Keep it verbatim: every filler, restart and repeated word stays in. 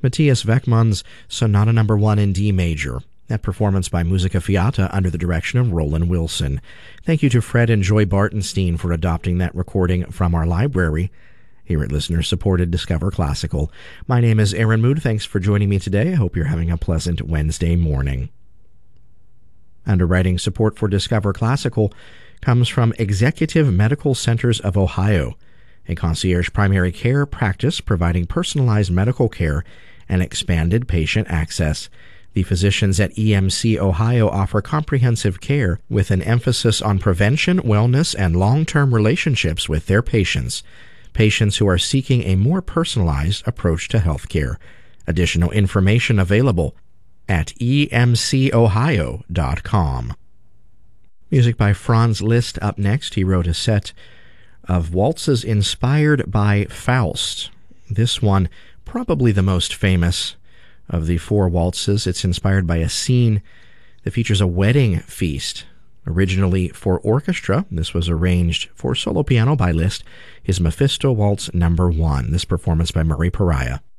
Matthias Weckmann's Sonata Number One in D Major. That performance by Musica Fiata under the direction of Roland Wilson. Thank you to Fred and Joy Bartenstein for adopting that recording from our library here at listener-supported Discover Classical. My name is Aaron Mood. Thanks for joining me today. I hope you're having a pleasant Wednesday morning. Underwriting support for Discover Classical comes from Executive Medical Centers of Ohio, a concierge primary care practice providing personalized medical care and expanded patient access. The physicians at E M C Ohio offer comprehensive care with an emphasis on prevention, wellness, and long-term relationships with their patients. Patients who are seeking a more personalized approach to health care. Additional information available at e m c ohio dot com. Music by Franz Liszt up next. He wrote a set of waltzes inspired by Faust. This one, probably the most famous of the four waltzes. It's inspired by a scene that features a wedding feast. Originally for orchestra, this was arranged for solo piano by Liszt, his Mephisto Waltz Number One. This performance by Murray Pariah.